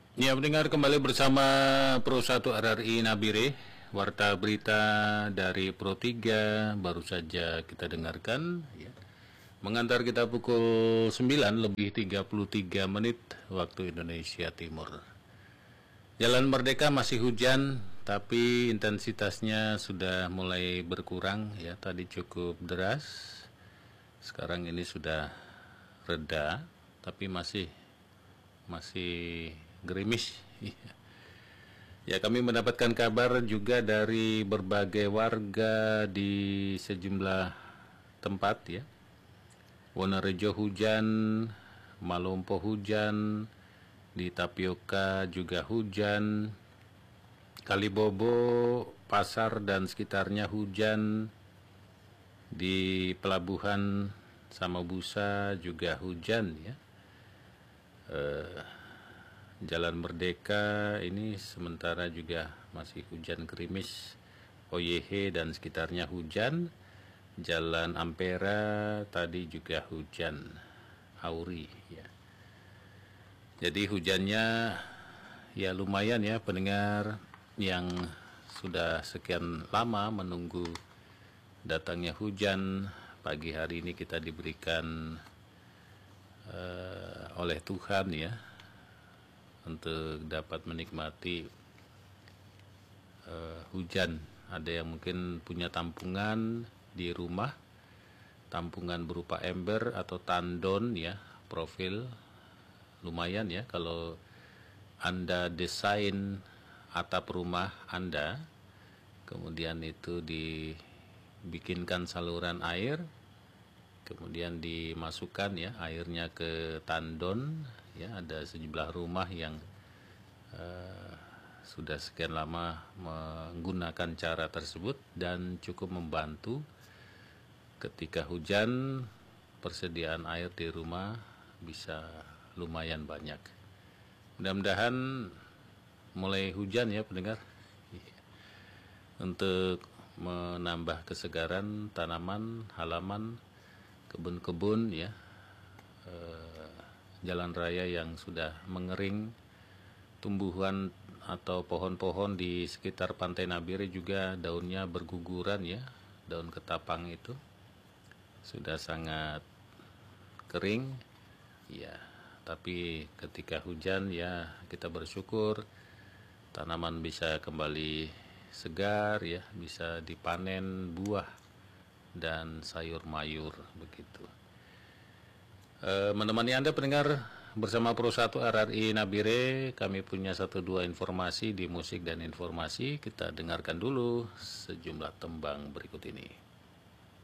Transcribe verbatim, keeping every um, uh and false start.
Ya, mendengar kembali bersama Pro satu R R I Nabire, Warta Berita dari Pro tiga baru saja kita dengarkan ya. Mengantar kita pukul sembilan lebih tiga puluh tiga menit waktu Indonesia Timur. Jalan Merdeka masih hujan, tapi intensitasnya sudah mulai berkurang ya. Tadi cukup deras, sekarang ini sudah reda, tapi masih masih gerimis. Ya, kami mendapatkan kabar juga dari berbagai warga di sejumlah tempat ya. Wonorejo hujan, Malompo hujan, di Tapioka juga hujan, Kalibobo, Pasar dan sekitarnya hujan, di Pelabuhan Samabusa juga hujan ya. Eh, Jalan Merdeka ini sementara juga masih hujan gerimis, O Y H dan sekitarnya hujan. Jalan Ampera tadi juga hujan, Auri ya. Jadi hujannya ya lumayan ya pendengar yang sudah sekian lama menunggu datangnya hujan. Pagi hari ini kita diberikan uh, oleh Tuhan ya untuk dapat menikmati uh, hujan. Ada yang mungkin punya tampungan di rumah, tampungan berupa ember atau tandon ya, profil lumayan ya kalau Anda desain atap rumah Anda, kemudian itu dibikinkan saluran air, kemudian dimasukkan ya airnya ke tandon ya. Ada sejumlah rumah yang uh, sudah sekian lama menggunakan cara tersebut dan cukup membantu ketika hujan. Persediaan air di rumah bisa lumayan banyak. Mudah-mudahan mulai hujan ya pendengar, untuk menambah kesegaran tanaman, halaman, kebun-kebun ya, eh, jalan raya yang sudah mengering, tumbuhan atau pohon-pohon di sekitar Pantai Nabire juga daunnya berguguran ya, daun ketapang itu sudah sangat kering ya. Tapi ketika hujan ya kita bersyukur tanaman bisa kembali segar ya, bisa dipanen buah dan sayur mayur begitu. E, menemani Anda pendengar bersama Pro satu R R I Nabire, kami punya satu dua informasi di musik dan informasi. Kita dengarkan dulu sejumlah tembang berikut ini.